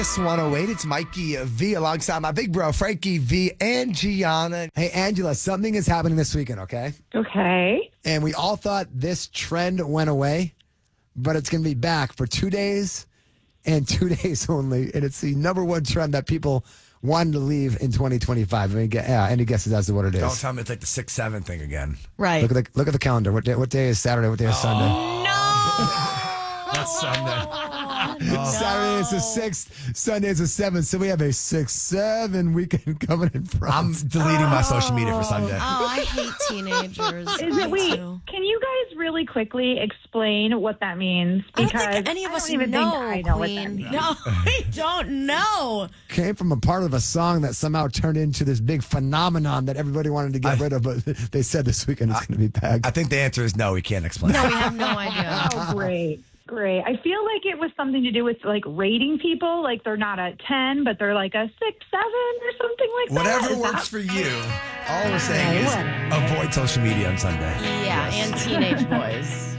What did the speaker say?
Kiss 108. It's Mikey V alongside my big bro, Frankie V and Gianna. Hey, Angela, something is happening this weekend, okay? Okay. And we all thought this trend went away, but it's going to be back for 2 days and 2 days only. And it's the number one trend that people wanted to leave in 2025. I mean, any guesses as to what it is? Don't tell me it's like the 6-7 thing again. Right. Look at the calendar. What day is Saturday? What day is Sunday? That's Sunday. Saturday is the 6th, Sunday is the 7th. So we have a 6-7 weekend coming in front. I'm deleting my social media for Sunday. Oh, I hate teenagers. Wait, can you guys really quickly explain what that means? I Because don't think any of us I don't even know, think I know Queen. what that means. No, I don't know. Came from a part of a song that somehow turned into this big phenomenon that everybody wanted to get rid of, but they said this weekend it's going to be packed. I think the answer is no, we can't explain. No, we have no idea. Oh, great. Great. I feel like it was something to do with like rating people. Like they're not a 10, but they're like a 6-7 or something like that. Whatever Is works that- for you. All we're saying is avoid social media on Sunday. Yeah, and teenage boys.